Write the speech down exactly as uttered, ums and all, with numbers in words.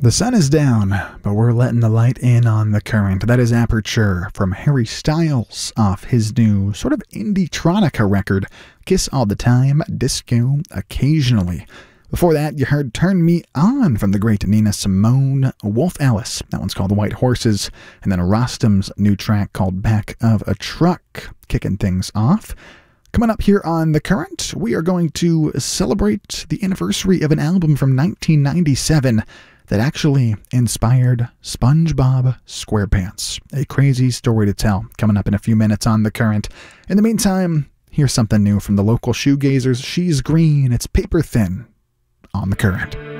The sun is down, but we're letting the light in on the current. That is Aperture from Harry Styles off his new sort of indie-tronica record, Kiss All the Time, Disco Occasionally. Before that, you heard Turn Me On from the great Nina Simone, Wolf Alice. That one's called White Horses. And then Rostam's new track called Back of a Truck, kicking things off. Coming up here on The Current, we are going to celebrate the anniversary of an album from nineteen ninety-seven that actually inspired SpongeBob SquarePants. A crazy story to tell, coming up in a few minutes on The Current. In the meantime, here's something new from the local shoegazers. She's Green, it's Paper Thin on The Current.